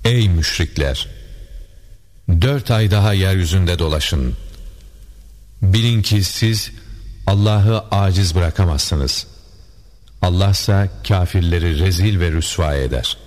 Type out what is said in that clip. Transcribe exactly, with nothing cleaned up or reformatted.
Ey müşrikler! Dört ay daha yeryüzünde dolaşın. Bilin ki siz Allah'ı aciz bırakamazsınız. Allah ise kafirleri rezil ve rüsva eder.